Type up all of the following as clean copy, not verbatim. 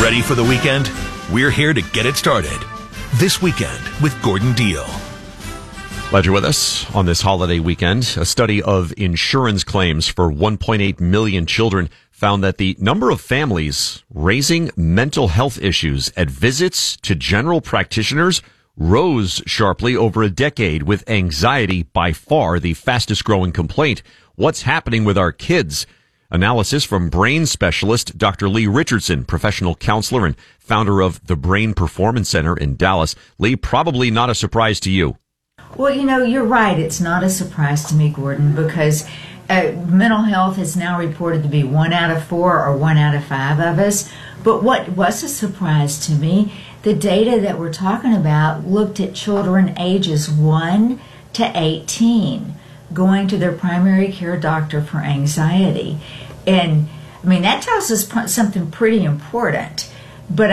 Ready for the weekend? We're here to get it started. This Weekend with Gordon Deal. Glad you're with us on this holiday weekend. A study of insurance claims for 1.8 million children found that the number of families raising mental health issues at visits to general practitioners rose sharply over a decade, with anxiety by far the fastest growing complaint. What's happening with our kids? Analysis from brain specialist Dr. Lee Richardson, professional counselor and founder of the Brain Performance Center in Dallas. Lee, probably not a surprise to you. Well, you're right. It's not a surprise to me, Gordon, because mental health is now reported to be 1 out of 4 or 1 out of 5 of us. But what was a surprise to me, the data that we're talking about looked at children ages 1 to 18 going to their primary care doctor for anxiety. And, that tells us something pretty important. But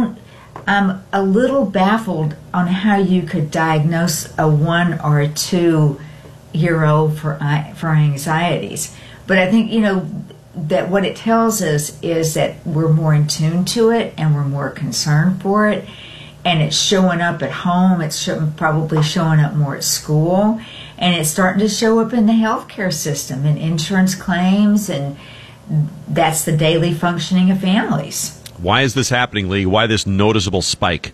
I'm a little baffled on how you could diagnose a 1 or a 2-year-old for anxieties. But I think, that what it tells us is that we're more in tune to it and we're more concerned for it. And it's showing up at home. It's probably showing up more at school. And it's starting to show up in the healthcare system and insurance claims. And that's the daily functioning of families. Why is this happening, Lee? Why this noticeable spike?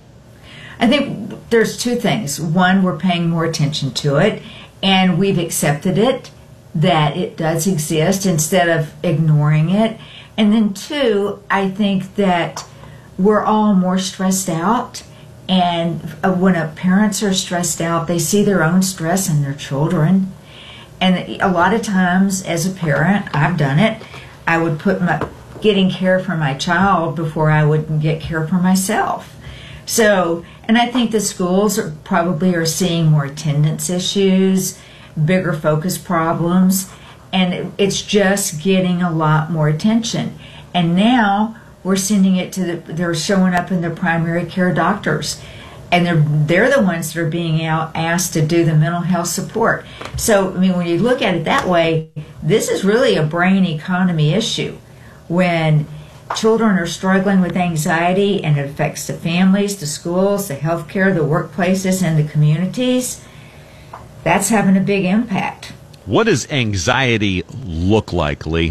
I think there's 2 things. One, we're paying more attention to it, and we've accepted it, that it does exist instead of ignoring it. And then 2, I think that we're all more stressed out, and when parents are stressed out, they see their own stress in their children. And a lot of times, as a parent, I've done it, I would put getting care for my child before I would get care for myself. So, and I think the schools probably are seeing more attendance issues, bigger focus problems, and it's just getting a lot more attention. And now we're sending it to they're showing up in their primary care doctors, and they're the ones that are being asked to do the mental health support. So, when you look at it that way, this is really a brain economy issue. When children are struggling with anxiety and it affects the families, the schools, the healthcare, the workplaces, and the communities, that's having a big impact. What does anxiety look like, Lee?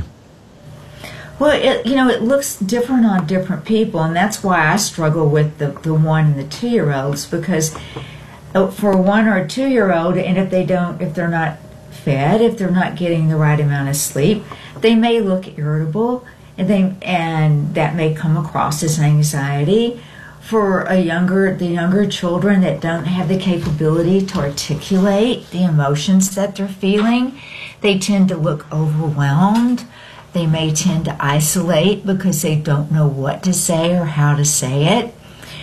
Well, it looks different on different people, and that's why I struggle with the 1 and the 2-year-olds, because for a 1 or a 2-year-old, and if they're not fed, if they're not getting the right amount of sleep, they may look irritable, and that may come across as anxiety. For the younger children that don't have the capability to articulate the emotions that they're feeling, they tend to look overwhelmed. They may tend to isolate because they don't know what to say or how to say it.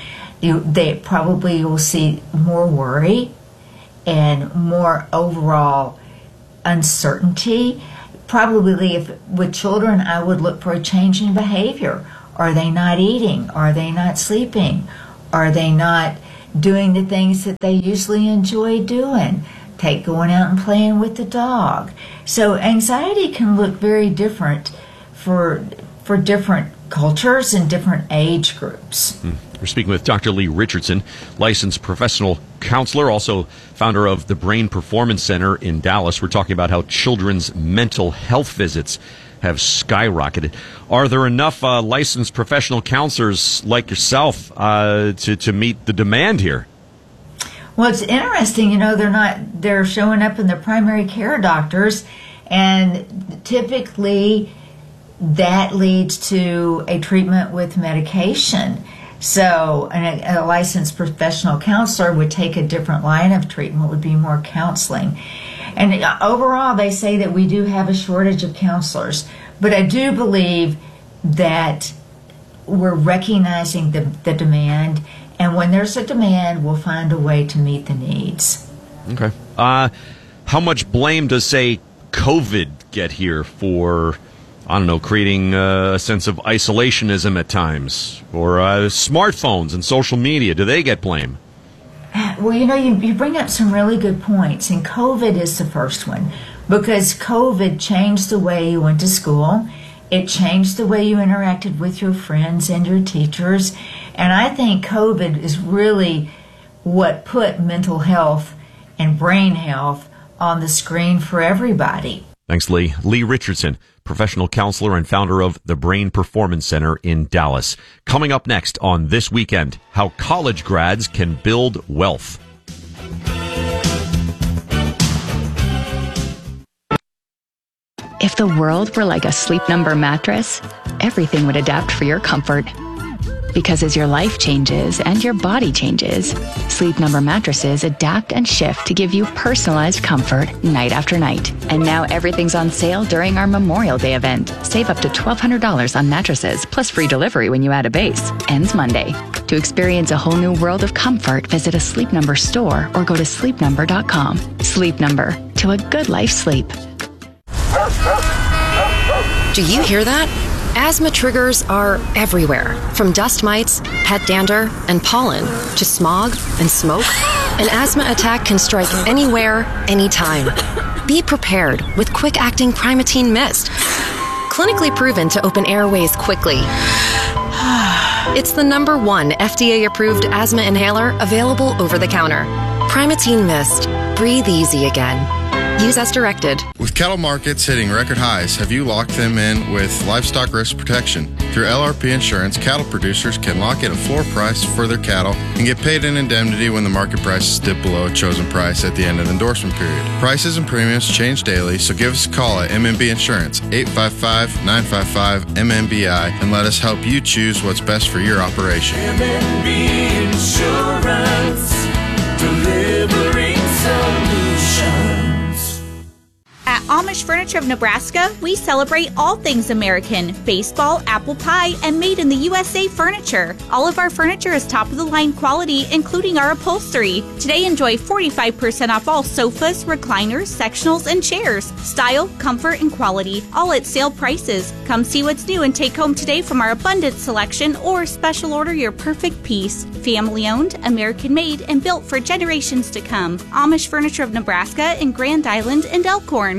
They probably will see more worry and more overall uncertainty. Probably with children, I would look for a change in behavior. Are they not eating? Are they not sleeping? Are they not doing the things that they usually enjoy doing? Going out and playing with the dog. So anxiety can look very different for different cultures and different age groups. We're speaking with Dr. Lee Richardson, licensed professional counselor, also founder of the Brain Performance Center in Dallas. We're talking about how children's mental health visits have skyrocketed. Are there enough licensed professional counselors like yourself to meet the demand here? Well, it's interesting, they're showing up in their primary care doctors, and typically that leads to a treatment with medication. So a licensed professional counselor would take a different line of treatment, would be more counseling. And overall, they say that we do have a shortage of counselors. But I do believe that we're recognizing the demand, and when there's a demand, we'll find a way to meet the needs. Okay. How much blame does, say, COVID get here for, creating a sense of isolationism at times? Or smartphones and social media, do they get blame? Well, you bring up some really good points, and COVID is the first one, because COVID changed the way you went to school. It changed the way you interacted with your friends and your teachers. And I think COVID is really what put mental health and brain health on the screen for everybody. Thanks, Lee. Lee Richardson, professional counselor and founder of the Brain Performance Center in Dallas. Coming up next on This Weekend, how college grads can build wealth. If the world were like a Sleep Number mattress, everything would adapt for your comfort. Because as your life changes and your body changes, Sleep Number mattresses adapt and shift to give you personalized comfort night after night. And now everything's on sale during our Memorial Day event. Save up to $1,200 on mattresses, plus free delivery when you add a base. Ends Monday. To experience a whole new world of comfort, visit a Sleep Number store or go to sleepnumber.com. Sleep Number. To a good life sleep. Do you hear that? Asthma triggers are everywhere, from dust mites, pet dander, and pollen, to smog and smoke. An asthma attack can strike anywhere, anytime. Be prepared with quick-acting Primatene Mist. Clinically proven to open airways quickly. It's the #1 FDA-approved asthma inhaler available over the counter. Primatene Mist. Breathe easy again. Use as directed. With cattle markets hitting record highs, have you locked them in with livestock risk protection? Through LRP Insurance, cattle producers can lock in a floor price for their cattle and get paid an indemnity when the market prices dip below a chosen price at the end of the endorsement period. Prices and premiums change daily, so give us a call at MMB Insurance, 855-955-MMBI, and let us help you choose what's best for your operation. MMB Insurance, delivering solutions. At Amish Furniture of Nebraska, we celebrate all things American: baseball, apple pie, and made in the USA furniture. All of our furniture is top-of-the-line quality, including our upholstery. Today, enjoy 45% off all sofas, recliners, sectionals, and chairs. Style, comfort, and quality, all at sale prices. Come see what's new and take home today from our abundant selection, or special order your perfect piece. Family-owned, American-made, and built for generations to come. Amish Furniture of Nebraska in Grand Island and Elkhorn.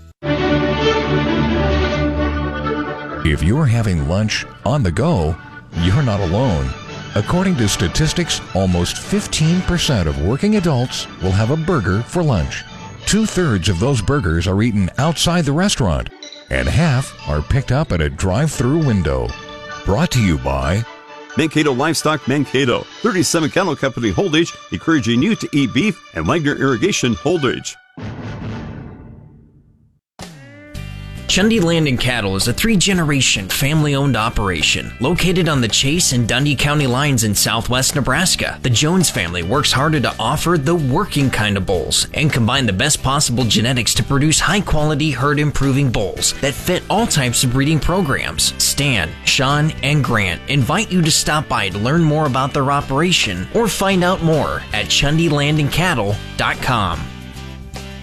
If you're having lunch on the go, you're not alone. According to statistics, almost 15% of working adults will have a burger for lunch. 2/3 of those burgers are eaten outside the restaurant, and half are picked up at a drive-through window. Brought to you by Mankato Livestock Mankato, 37 Cattle Company Holdage, encouraging you to eat beef, and Wagner Irrigation Holdage. Chundy Land and Cattle is a 3-generation family-owned operation located on the Chase and Dundee County lines in southwest Nebraska. The Jones family works harder to offer the working kind of bulls and combine the best possible genetics to produce high-quality herd-improving bulls that fit all types of breeding programs. Stan, Sean, and Grant invite you to stop by to learn more about their operation or find out more at ChundyLandandCattle.com.